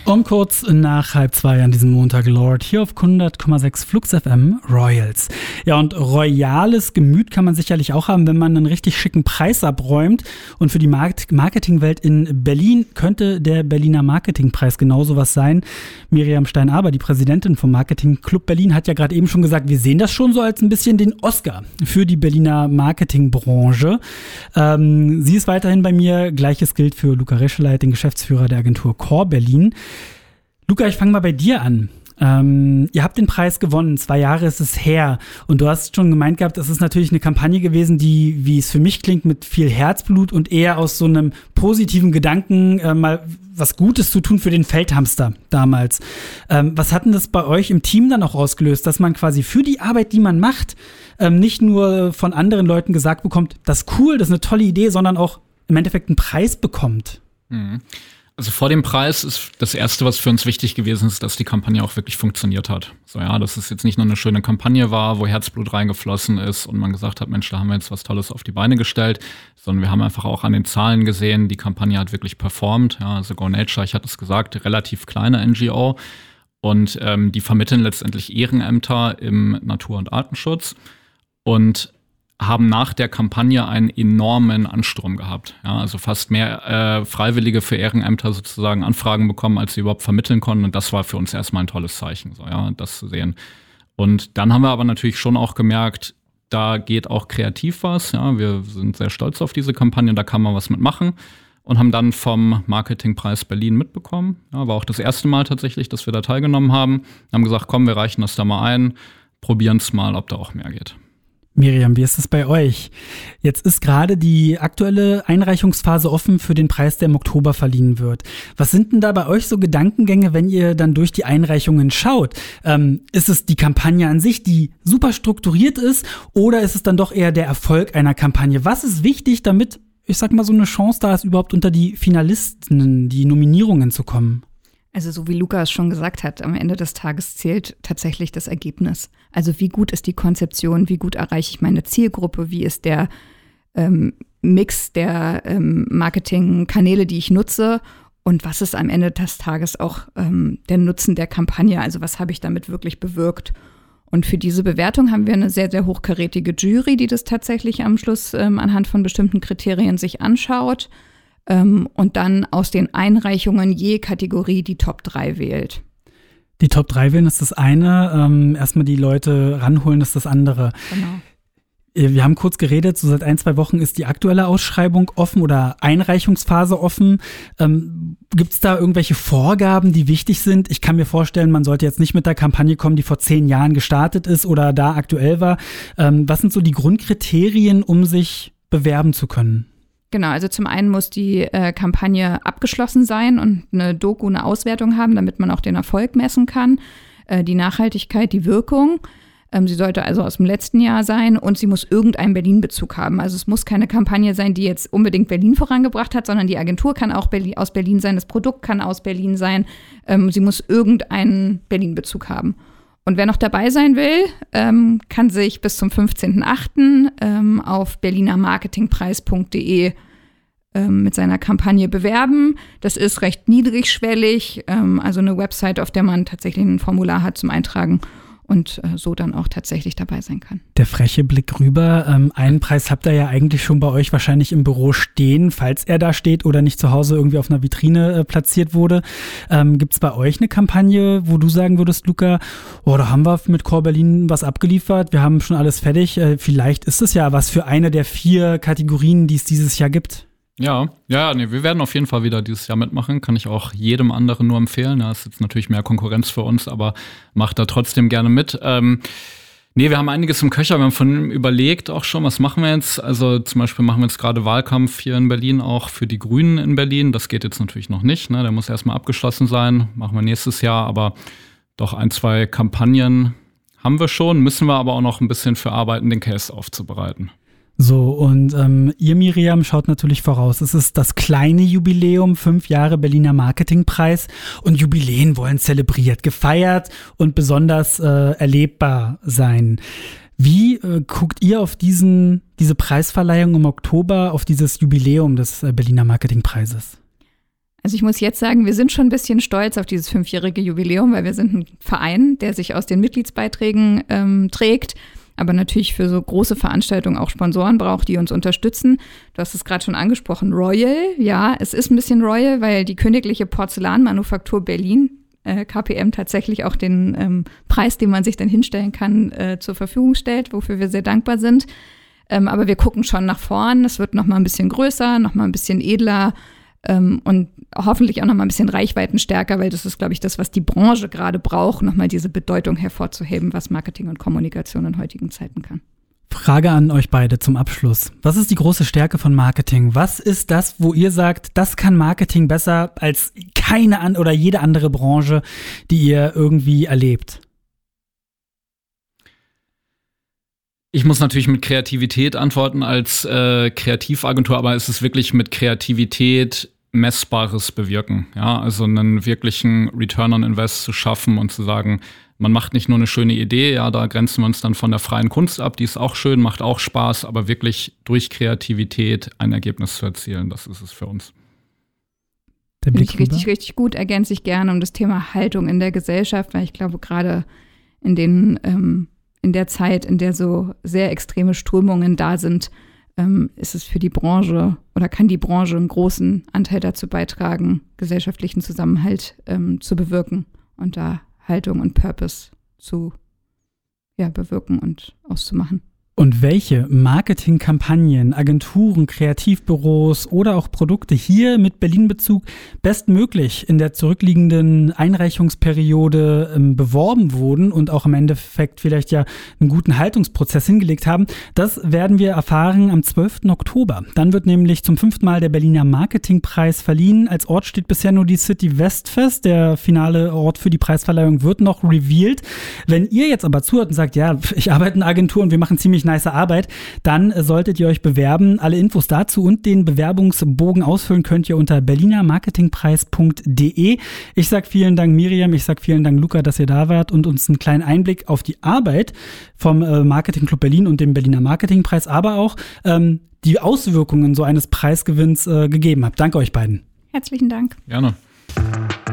Um kurz nach 1:30 an diesem Montag, Lord, hier auf 100,6 Flux FM, Royals. Ja, und royales Gemüt kann man sicherlich auch haben, wenn man einen richtig schicken Preis abräumt. Und für die Marketingwelt in Berlin könnte der Berliner Marketingpreis genauso was sein. Miriam Stein-Aber, die Präsidentin vom Marketing Club Berlin, hat ja gerade eben schon gesagt, wir sehen das schon so als ein bisschen den Oscar für die Berliner Marketingbranche. Sie ist weiterhin bei mir. Gleiches gilt für Luca Rescheleit, den Geschäftsführer der Agentur Core Berlin. Luca, ich fange mal bei dir an. Ihr habt den Preis gewonnen, 2 Jahre ist es her. Und du hast schon gemeint gehabt, es ist natürlich eine Kampagne gewesen, die, wie es für mich klingt, mit viel Herzblut und eher aus so einem positiven Gedanken mal was Gutes zu tun für den Feldhamster damals. Was hat denn das bei euch im Team dann auch ausgelöst, dass man quasi für die Arbeit, die man macht, nicht nur von anderen Leuten gesagt bekommt, das ist cool, das ist eine tolle Idee, sondern auch im Endeffekt einen Preis bekommt? Also vor dem Preis ist das Erste, was für uns wichtig gewesen ist, dass die Kampagne auch wirklich funktioniert hat. So, ja, dass es jetzt nicht nur eine schöne Kampagne war, wo Herzblut reingeflossen ist und man gesagt hat, Mensch, da haben wir jetzt was Tolles auf die Beine gestellt, sondern wir haben einfach auch an den Zahlen gesehen, die Kampagne hat wirklich performt. Ja, also Go Nature, ich hatte es gesagt, relativ kleine NGO und die vermitteln letztendlich Ehrenämter im Natur- und Artenschutz und haben nach der Kampagne einen enormen Ansturm gehabt. Ja, also fast mehr Freiwillige für Ehrenämter sozusagen Anfragen bekommen, als sie überhaupt vermitteln konnten. Und das war für uns erstmal ein tolles Zeichen, so, ja, das zu sehen. Und dann haben wir aber natürlich schon auch gemerkt, da geht auch kreativ was. Ja, wir sind sehr stolz auf diese Kampagne, da kann man was mitmachen. Und haben dann vom Marketingpreis Berlin mitbekommen. Ja, war auch das erste Mal tatsächlich, dass wir da teilgenommen haben. Haben gesagt, komm, wir reichen das da mal ein, probieren es mal, ob da auch mehr geht. Miriam, wie ist es bei euch? Jetzt ist gerade die aktuelle Einreichungsphase offen für den Preis, der im Oktober verliehen wird. Was sind denn da bei euch so Gedankengänge, wenn ihr dann durch die Einreichungen schaut? Ist es die Kampagne an sich, die super strukturiert ist, oder ist es dann doch eher der Erfolg einer Kampagne? Was ist wichtig, damit, ich sag mal, so eine Chance da ist, überhaupt unter die Finalisten, die Nominierungen zu kommen? Also so wie Lukas schon gesagt hat, am Ende des Tages zählt tatsächlich das Ergebnis. Also wie gut ist die Konzeption, wie gut erreiche ich meine Zielgruppe, wie ist der Mix der Marketingkanäle, die ich nutze und was ist am Ende des Tages auch der Nutzen der Kampagne, also was habe ich damit wirklich bewirkt. Und für diese Bewertung haben wir eine sehr, sehr hochkarätige Jury, die das tatsächlich am Schluss anhand von bestimmten Kriterien sich anschaut. Und dann aus den Einreichungen je Kategorie die Top 3 wählt. Die Top 3 wählen ist das eine, erstmal die Leute ranholen ist das andere. Genau. Wir haben kurz geredet, so seit 1-2 Wochen ist die aktuelle Ausschreibung offen oder Einreichungsphase offen. Gibt es da irgendwelche Vorgaben, die wichtig sind? Ich kann mir vorstellen, man sollte jetzt nicht mit der Kampagne kommen, die vor 10 Jahren gestartet ist oder da aktuell war. Was sind so die Grundkriterien, um sich bewerben zu können? Genau, also zum einen muss die Kampagne abgeschlossen sein und eine Doku, eine Auswertung haben, damit man auch den Erfolg messen kann, die Nachhaltigkeit, die Wirkung. Sie sollte also aus dem letzten Jahr sein und sie muss irgendeinen Berlin-Bezug haben. Also es muss keine Kampagne sein, die jetzt unbedingt Berlin vorangebracht hat, sondern die Agentur kann auch aus Berlin sein, das Produkt kann aus Berlin sein. Sie muss irgendeinen Berlin-Bezug haben. Und wer noch dabei sein will, kann sich bis zum 15.08. Auf berlinermarketingpreis.de mit seiner Kampagne bewerben. Das ist recht niedrigschwellig, also eine Website, auf der man tatsächlich ein Formular hat zum Eintragen und so dann auch tatsächlich dabei sein kann. Der freche Blick rüber. Einen Preis habt ihr ja eigentlich schon bei euch wahrscheinlich im Büro stehen, falls er da steht oder nicht zu Hause irgendwie auf einer Vitrine platziert wurde. Gibt es bei euch eine Kampagne, wo du sagen würdest, Luca, da haben wir mit Core Berlin was abgeliefert, wir haben schon alles fertig. Vielleicht ist es ja was für eine der 4 Kategorien, die es dieses Jahr gibt. Ja, wir werden auf jeden Fall wieder dieses Jahr mitmachen. Kann ich auch jedem anderen nur empfehlen. Ja, ist jetzt natürlich mehr Konkurrenz für uns, aber macht da trotzdem gerne mit. Wir haben einiges im Köcher. Wir haben von überlegt auch schon, was machen wir jetzt? Also zum Beispiel machen wir jetzt gerade Wahlkampf hier in Berlin auch für die Grünen in Berlin. Das geht jetzt natürlich noch nicht, ne? Der muss erstmal abgeschlossen sein. Machen wir nächstes Jahr, aber doch 1-2 Kampagnen haben wir schon. Müssen wir aber auch noch ein bisschen für arbeiten, den Case aufzubereiten. So, und ihr, Miriam, schaut natürlich voraus. Es ist das kleine Jubiläum, 5 Jahre Berliner Marketingpreis. Und Jubiläen wollen zelebriert, gefeiert und besonders erlebbar sein. Wie guckt ihr auf diese Preisverleihung im Oktober, auf dieses Jubiläum des Berliner Marketingpreises? Also ich muss jetzt sagen, wir sind schon ein bisschen stolz auf dieses 5-jährige Jubiläum, weil wir sind ein Verein, der sich aus den Mitgliedsbeiträgen trägt, aber natürlich für so große Veranstaltungen auch Sponsoren braucht, die uns unterstützen. Du hast es gerade schon angesprochen, Royal. Ja, es ist ein bisschen Royal, weil die Königliche Porzellanmanufaktur Berlin, KPM, tatsächlich auch den Preis, den man sich dann hinstellen kann, zur Verfügung stellt, wofür wir sehr dankbar sind. Aber wir gucken schon nach vorn. Es wird noch mal ein bisschen größer, noch mal ein bisschen edler. Und hoffentlich auch noch mal ein bisschen reichweitenstärker, weil das ist, glaube ich, das, was die Branche gerade braucht, noch mal diese Bedeutung hervorzuheben, was Marketing und Kommunikation in heutigen Zeiten kann. Frage an euch beide zum Abschluss. Was ist die große Stärke von Marketing? Was ist das, wo ihr sagt, das kann Marketing besser als keine oder jede andere Branche, die ihr irgendwie erlebt? Ich muss natürlich mit Kreativität antworten als Kreativagentur, aber es ist wirklich mit Kreativität Messbares bewirken. Ja, also einen wirklichen Return on Invest zu schaffen und zu sagen, man macht nicht nur eine schöne Idee, ja, da grenzen wir uns dann von der freien Kunst ab, die ist auch schön, macht auch Spaß, aber wirklich durch Kreativität ein Ergebnis zu erzielen, das ist es für uns. Finde ich richtig gut, ergänze ich gerne um das Thema Haltung in der Gesellschaft, weil ich glaube, gerade in der Zeit, in der so sehr extreme Strömungen da sind, ist es für die Branche oder kann die Branche einen großen Anteil dazu beitragen, gesellschaftlichen Zusammenhalt zu bewirken und da Haltung und Purpose zu bewirken und auszumachen. Und welche Marketingkampagnen, Agenturen, Kreativbüros oder auch Produkte hier mit Berlin-Bezug bestmöglich in der zurückliegenden Einreichungsperiode beworben wurden und auch im Endeffekt vielleicht ja einen guten Haltungsprozess hingelegt haben, das werden wir erfahren am 12. Oktober. Dann wird nämlich zum 5. Mal der Berliner Marketingpreis verliehen. Als Ort steht bisher nur die City Westfest. Der finale Ort für die Preisverleihung wird noch revealed. Wenn ihr jetzt aber zuhört und sagt, ja, ich arbeite in einer Agentur und wir machen ziemlich nice Arbeit, dann solltet ihr euch bewerben. Alle Infos dazu und den Bewerbungsbogen ausfüllen könnt ihr unter berlinermarketingpreis.de. Ich sage vielen Dank Miriam, ich sage vielen Dank Luca, dass ihr da wart und uns einen kleinen Einblick auf die Arbeit vom Marketing Club Berlin und dem Berliner Marketingpreis, aber auch die Auswirkungen so eines Preisgewinns gegeben habt. Danke euch beiden. Herzlichen Dank. Gerne.